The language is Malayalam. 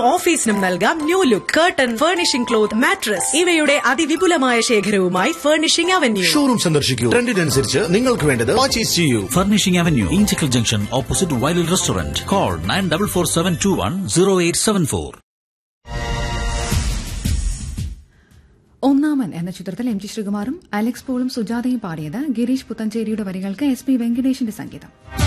ഓഫീസിനും നൽകാം new look. Curtain, furnishing cloth, mattress ഇവയുടെ അതിവിപുലമായ ശേഖരവുമായി ഫർണിഷിംഗ് അവന്യൂ. ഷോറൂം സന്ദർശിക്കൂ. ട്രെൻഡിനനുസരിച്ച് നിങ്ങൾക്ക് വേണ്ടത് പർച്ചേസ് ചെയ്യൂ. Furnishing Avenue, Inchicle Junction, opposite Wild Restaurant. Call 9447210874. ഒന്നാമൻ എന്ന ചിത്രത്തിൽ എം ജി ശ്രീകുമാറും അലക്സ് പോളും സുജാതയും പാടിയത് ഗിരീഷ് പുത്തഞ്ചേരിയുടെ വരികൾക്ക് SP വെങ്കടേഷിന്റെ സംഗീതം.